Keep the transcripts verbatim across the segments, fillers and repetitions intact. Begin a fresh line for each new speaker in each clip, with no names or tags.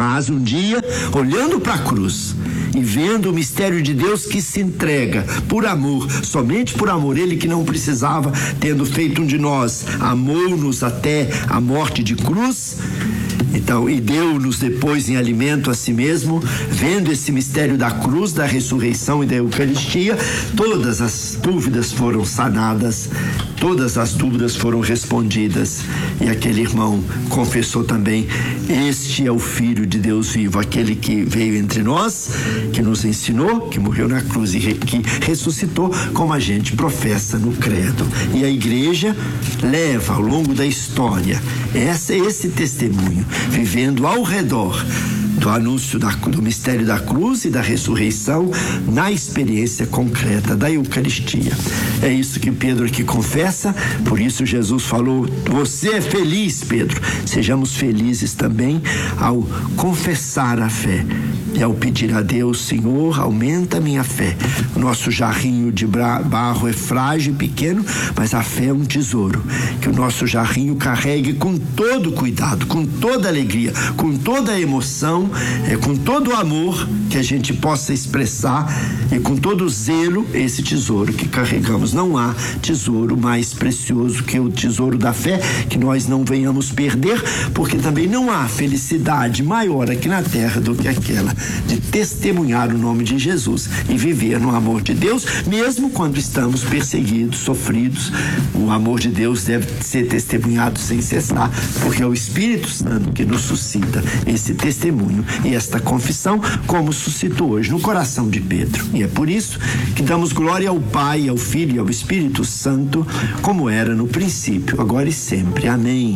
Mas um dia, olhando para a cruz e vendo o mistério de Deus que se entrega por amor, somente por amor, ele que não precisava, tendo feito um de nós, amou-nos até a morte de cruz, então, e deu-nos depois em alimento a si mesmo. Vendo esse mistério da cruz, da ressurreição e da Eucaristia, todas as dúvidas foram sanadas, todas as dúvidas foram respondidas, e aquele irmão confessou também: este é o Filho de Deus vivo, aquele que veio entre nós, que nos ensinou, que morreu na cruz e que ressuscitou, como a gente professa no credo. E a igreja leva ao longo da história essa, esse testemunho, vivendo ao redor do anúncio da, do mistério da cruz e da ressurreição, na experiência concreta da Eucaristia. É isso que Pedro aqui confessa. Por isso Jesus falou: você é feliz, Pedro. Sejamos felizes também ao confessar a fé e ao pedir a Deus: Senhor, aumenta a minha fé. O nosso jarrinho de barro é frágil e pequeno, mas a fé é um tesouro que o nosso jarrinho carregue com todo cuidado, com toda alegria, com toda a emoção, é, com todo o amor que a gente possa expressar, e com todo o zelo, esse tesouro que carregamos. Não há tesouro mais precioso que o tesouro da fé, que nós não venhamos perder, porque também não há felicidade maior aqui na terra do que aquela de testemunhar o nome de Jesus e viver no amor de Deus, mesmo quando estamos perseguidos, sofridos. O amor de Deus deve ser testemunhado sem cessar, porque é o Espírito Santo que nos suscita esse testemunho e esta confissão, como suscitou hoje no coração de Pedro. E é por isso que damos glória ao Pai, ao Filho e ao Espírito Santo, como era no princípio, agora e sempre. Amém.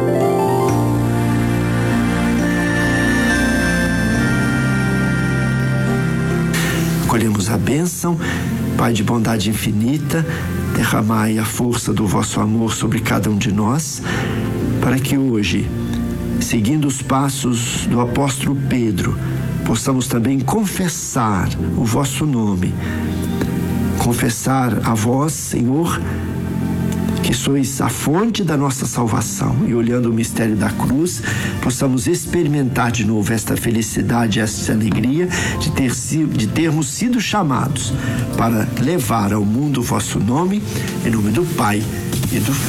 Colhemos a bênção. Pai de bondade infinita, derramai a força do vosso amor sobre cada um de nós, para que hoje, seguindo os passos do apóstolo Pedro, possamos também confessar o vosso nome, confessar a vós, Senhor, que sois a fonte da nossa salvação, e olhando o mistério da cruz, possamos experimentar de novo esta felicidade, esta alegria de, ter, de termos sido chamados para levar ao mundo o vosso nome, em nome do Pai e do Filho.